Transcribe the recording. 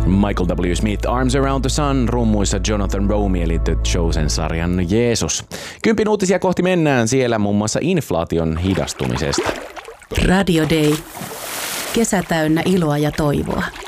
Michael W. Smith, Arms Around the Sun, rummuissa Jonathan Romy eli The Chosen-sarjan Jeesus. 10 uutisia kohti mennään, siellä muun muassa inflaation hidastumisesta. Radio Day. Kesä täynnä iloa ja toivoa.